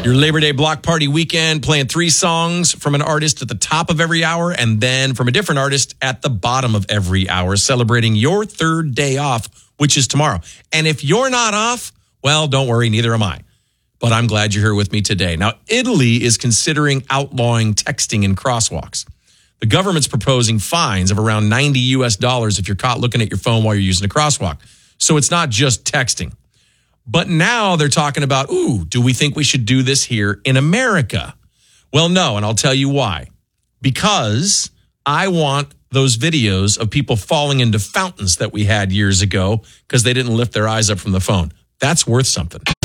Your Labor Day block party weekend, playing 3 songs from an artist at the top of every hour and then from a different artist at the bottom of every hour, celebrating your 3rd day off, which is tomorrow. And if you're not off, well, don't worry, neither am I. But I'm glad you're here with me today. Now, Italy is considering outlawing texting in crosswalks. The government's proposing fines of around $90 if you're caught looking at your phone while you're using a crosswalk. So it's not just texting. But now they're talking about, do we think we should do this here in America? Well, no, and I'll tell you why. Because I want those videos of people falling into fountains that we had years ago because they didn't lift their eyes up from the phone. That's worth something.